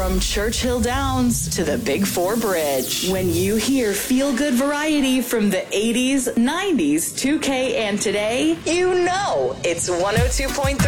From Churchill Downs to the Big Four Bridge. When you hear feel-good variety from the 80s, 90s, 2K, and today, you know it's 102.3